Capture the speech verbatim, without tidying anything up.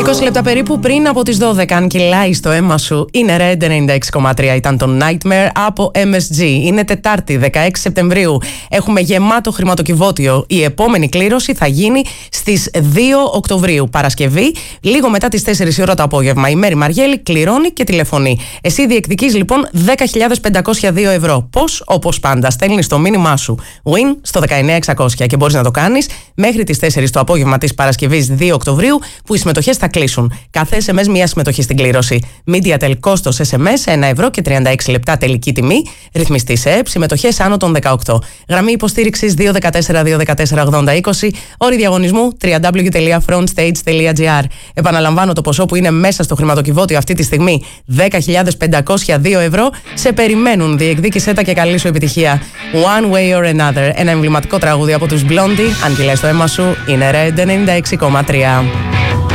είκοσι λεπτά περίπου πριν από τις δώδεκα, αν κυλάει στο αίμα σου, είναι Red ενενήντα έξι κόμμα τρία. Ήταν το Nightmare από εμ ες τζι. Είναι Τετάρτη, δεκαέξι Σεπτεμβρίου. Έχουμε γεμάτο χρηματοκιβώτιο. Η επόμενη κλήρωση θα γίνει στις δύο Οκτωβρίου, Παρασκευή, λίγο μετά τις τέσσερις η ώρα το απόγευμα. Η Μέρη Μαριέλη κληρώνει και τηλεφωνεί. Εσύ διεκδικείς λοιπόν δέκα χιλιάδες πεντακόσια δύο ευρώ. Πώς? Όπως πάντα, στέλνεις το μήνυμά σου Win στο δεκαεννιά εξακόσια και μπορείς να το κάνεις μέχρι τις τέσσερις το απόγευμα της Παρασκευής δύο Οκτωβρίου, που οι συμμετοχές θα κλείσουν. Κάθε ες εμ ες μία συμμετοχή στην κλήρωση. MediaTel κόστος ες εμ ες ένα ευρώ και τριάντα έξι λεπτά τελική τιμή. Ρυθμιστή σε ΕΠ, συμμετοχές άνω των δεκαοκτώ. Γραμμή υποστήριξης δύο ένα τέσσερα δύο ένα τέσσερα ογδόντα είκοσι. Όροι διαγωνισμού double-u double-u double-u τελεία frontstage τελεία gr. Επαναλαμβάνω το ποσό που είναι μέσα στο χρηματοκιβώτιο αυτή τη στιγμή: δέκα χιλιάδες πεντακόσια δύο ευρώ. Σε περιμένουν. Διεκδίκησέ τα και καλή σου επιτυχία. One way or another. Ένα εμβληματικό τραγούδι από τους Blondie. Αν κυλάει στο αίμα σου, είναι Red ενενήντα έξι κόμμα τρία.